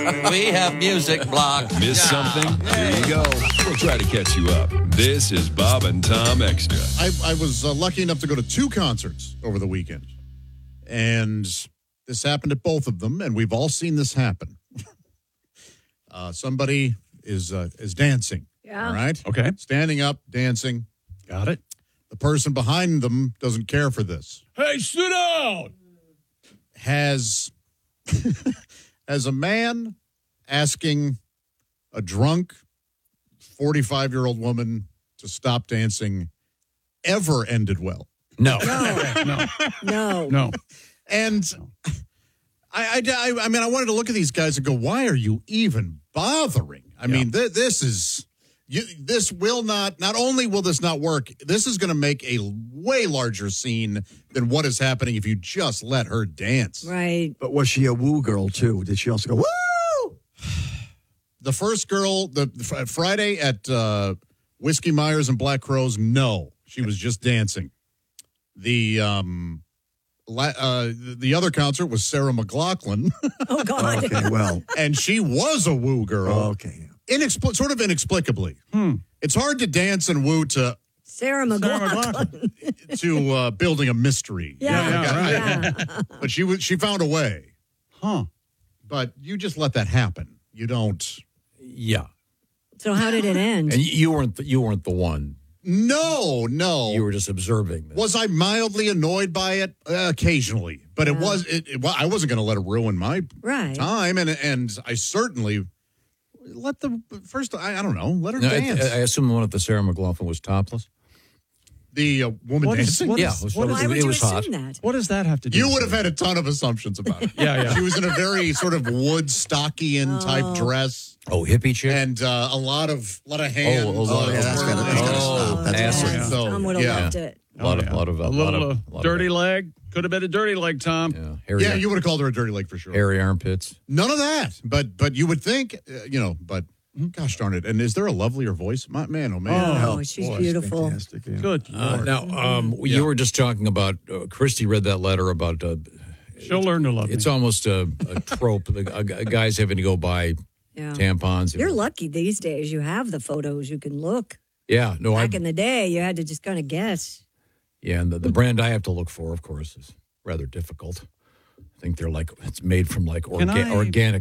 We have music block. Miss something? Here you go. We'll try to catch you up. This is Bob and Tom Extra. I was lucky enough to go to 2 concerts over the weekend. And this happened at both of them, and we've all seen this happen. Somebody is dancing. Yeah. All right? Okay. Standing up, dancing. Got it. The person behind them doesn't care for this. Hey, sit down. Has a man asking a drunk 45-year-old woman to stop dancing ever ended well? No. No. And I mean, I wanted to look at these guys and go, why are you even bothering? I mean, this will not only will this not work, this is going to make a way larger scene than what is happening if you just let her dance. Right. But was she a woo girl, too? Did she also go, woo? The first girl, the Friday at Whiskey Myers and Black Crowes, no. She was just dancing. The other concert was Sarah McLachlan. Oh, God. Okay, well. And she was a woo girl. Okay. Sort of inexplicably. It's hard to dance and woo to Sarah McLachlan. building a mystery. Yeah. But she found a way. Huh. But you just let that happen. You don't. Yeah. So how did it end? And you weren't the one. No. You were just observing this. Was I mildly annoyed by it? Occasionally. But I wasn't going to let it ruin my time. And I certainly let the first, I don't know, let her dance. I assume the one at the Sarah McLachlan was topless. The woman dancing? Why would you assume that? What does that have to do You with would have had a ton of assumptions about it. Yeah. She was in a very sort of Woodstockian type dress. Oh, hippie chick? And a lot of hands. That's gotta stop. That's acid. Tom would have loved it. A lot of dirty leg. Could have been a dirty leg, Tom. Yeah, you would have called her a dirty leg for sure. Hairy armpits. None of that. But you would think, but gosh darn it. And is there a lovelier voice? Oh, man. Oh, she's beautiful. fantastic. Yeah. Good. You were just talking about, Christy read that letter about... she'll learn to love me. It's almost a trope. Guys having to go buy tampons. You're lucky these days. You have the photos. You can look. Yeah. No, Back in the day, you had to just kind of guess. Yeah, and the brand I have to look for, of course, is rather difficult. I think they're it's made from organic